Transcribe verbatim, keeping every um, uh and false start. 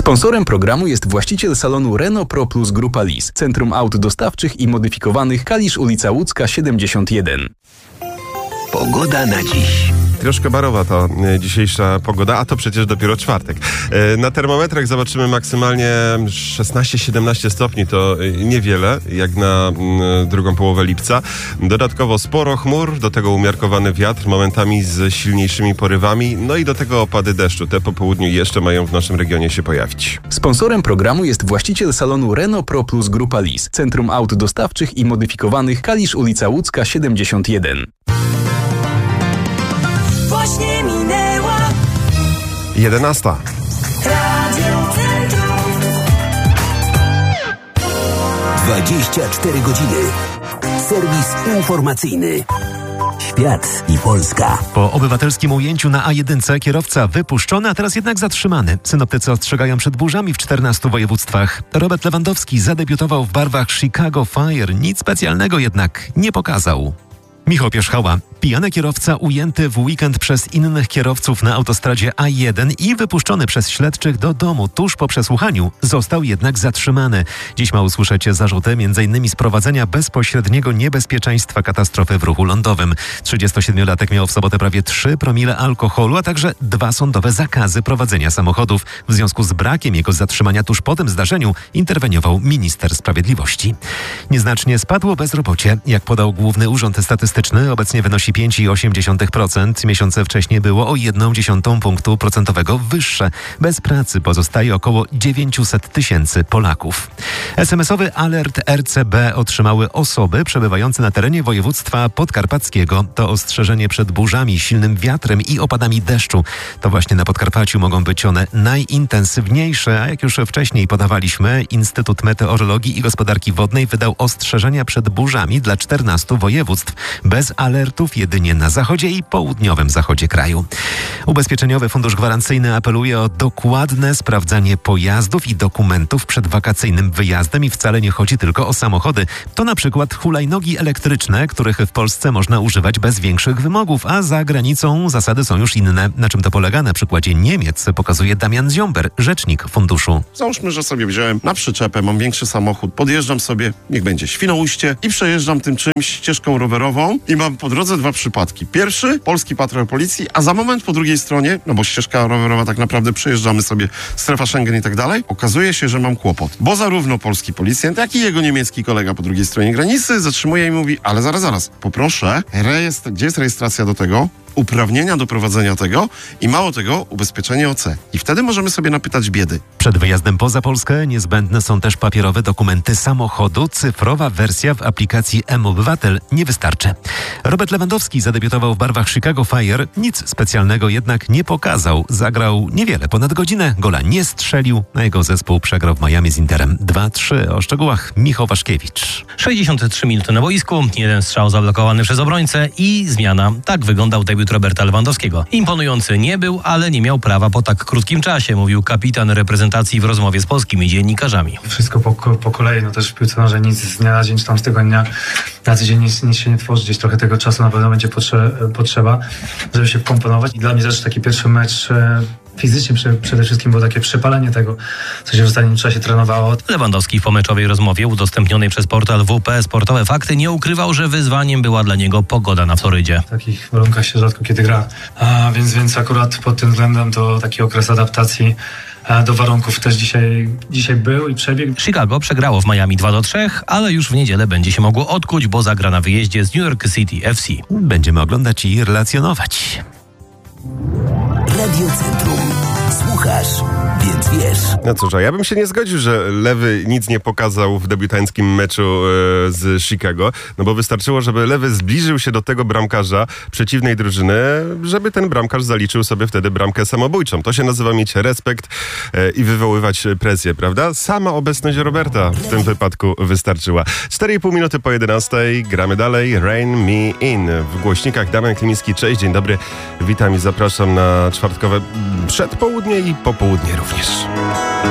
Sponsorem programu jest właściciel salonu Renault Pro Plus Grupa Lis, Centrum Aut Dostawczych i Modyfikowanych, Kalisz, ulica Łódzka siedemdziesiąt jeden. Pogoda na dziś. Troszkę barowa to dzisiejsza pogoda, a to przecież dopiero czwartek. Na termometrach zobaczymy maksymalnie szesnaście siedemnaście stopni, to niewiele, jak na drugą połowę lipca. Dodatkowo sporo chmur, do tego umiarkowany wiatr, momentami z silniejszymi porywami, no i do tego opady deszczu. Te po południu jeszcze mają w naszym regionie się pojawić. Sponsorem programu jest właściciel salonu Renault Pro Plus Grupa Lis, Centrum Aut Dostawczych i Modyfikowanych, Kalisz, ulica Łódzka siedemdziesiąt jeden. Właśnie minęła jedenasta. Radio Centrum. dwadzieścia cztery godziny. Serwis informacyjny. Świat i Polska. Po obywatelskim ujęciu na A jeden kierowca wypuszczony, a teraz jednak zatrzymany. Synoptycy ostrzegają przed burzami w czternastu województwach. Robert Lewandowski zadebiutował w barwach Chicago Fire. Nic specjalnego jednak nie pokazał. Michał Pierzchała. Pijany kierowca ujęty w weekend przez innych kierowców na autostradzie A jeden i wypuszczony przez śledczych do domu tuż po przesłuchaniu, został jednak zatrzymany. Dziś ma usłyszeć zarzuty między innymi sprowadzenia bezpośredniego niebezpieczeństwa katastrofy w ruchu lądowym. trzydziestosiedmiolatek miał w sobotę prawie trzy promile alkoholu, a także dwa sądowe zakazy prowadzenia samochodów. W związku z brakiem jego zatrzymania tuż po tym zdarzeniu interweniował minister sprawiedliwości. Nieznacznie spadło bezrobocie. Jak podał Główny Urząd Statystyczny, obecnie wynosi pięć przecinek osiem procent. Miesiące wcześniej było o jeden przecinek dziesięć punktu procentowego wyższe. Bez pracy pozostaje około dziewięćset tysięcy Polaków. es em esowy alert er ce be otrzymały osoby przebywające na terenie województwa podkarpackiego. To ostrzeżenie przed burzami, silnym wiatrem i opadami deszczu. To właśnie na Podkarpaciu mogą być one najintensywniejsze, a jak już wcześniej podawaliśmy, Instytut Meteorologii i Gospodarki Wodnej wydał ostrzeżenia przed burzami dla czternastu województw. Bez alertów jedynie na zachodzie i południowym zachodzie kraju. Ubezpieczeniowy Fundusz Gwarancyjny apeluje o dokładne sprawdzanie pojazdów i dokumentów przed wakacyjnym wyjazdem i wcale nie chodzi tylko o samochody. To na przykład hulajnogi elektryczne, których w Polsce można używać bez większych wymogów, a za granicą zasady są już inne. Na czym to polega? Na przykładzie Niemiec pokazuje Damian Ziomber, rzecznik funduszu. Załóżmy, że sobie wziąłem na przyczepę, mam większy samochód, podjeżdżam sobie, niech będzie Świnoujście i przejeżdżam tym czymś ścieżką rowerową i mam po drodze dwa przypadki. Pierwszy, polski patrol policji, a za moment po drugiej stronie, no bo ścieżka rowerowa tak naprawdę przejeżdżamy sobie, strefa Schengen i tak dalej, okazuje się, że mam kłopot. Bo zarówno polski policjant, jak i jego niemiecki kolega po drugiej stronie granicy zatrzymuje i mówi, ale zaraz, zaraz, poproszę, rejestr, gdzie jest rejestracja do tego? Uprawnienia do prowadzenia tego i mało tego, ubezpieczenie O C. I wtedy możemy sobie napytać biedy. Przed wyjazdem poza Polskę niezbędne są też papierowe dokumenty samochodu. Cyfrowa wersja w aplikacji M-Obywatel nie wystarczy. Robert Lewandowski zadebiutował w barwach Chicago Fire. Nic specjalnego jednak nie pokazał. Zagrał niewiele, ponad godzinę. Gola nie strzelił, a jego zespół przegrał w Miami z Interem dwa trzy. O szczegółach Michał Waszkiewicz. sześćdziesiąt trzy minuty na boisku, jeden strzał zablokowany przez obrońcę i zmiana. Tak wyglądał debiut Roberta Lewandowskiego. Imponujący nie był, ale nie miał prawa po tak krótkim czasie, mówił kapitan reprezentacji w rozmowie z polskimi dziennikarzami. Wszystko po, po kolei, no też w piłce nożnej nic z dnia na dzień, czy tam z tygodnia na tydzień nic, nic się nie tworzy. Gdzieś trochę tego czasu na pewno będzie potrze- potrzeba, żeby się wkomponować. I dla mnie też taki pierwszy mecz e, fizycznie prze, przede wszystkim było takie przepalenie tego, co się w ostatnim czasie trenowało. Lewandowski w pomeczowej rozmowie udostępnionej przez portal W P Sportowe Fakty nie ukrywał, że wyzwaniem była dla niego pogoda na Florydzie. W takich warunkach się rzadko kiedy gra, a więc, więc akurat pod tym względem to taki okres adaptacji do warunków też dzisiaj, dzisiaj był i przebiegł. Chicago przegrało w Miami dwa do trzech, ale już w niedzielę będzie się mogło odkuć, bo zagra na wyjeździe z New York City F C. Będziemy oglądać i relacjonować. Radio Centrum. Słuchasz, więc wiesz. No cóż, a ja bym się nie zgodził, że Lewy nic nie pokazał w debiutanckim meczu e, z Chicago, no bo wystarczyło, żeby Lewy zbliżył się do tego bramkarza przeciwnej drużyny, żeby ten bramkarz zaliczył sobie wtedy bramkę samobójczą. To się nazywa mieć respekt e, i wywoływać presję, prawda? Sama obecność Roberta w tym wypadku wystarczyła. cztery i pół minuty po jedenastej, gramy dalej. Rain Me In. W głośnikach Damian Klimiński. Cześć, dzień dobry. Witam i zapraszam na czwartkowe przedpołudnie i popołudnie również.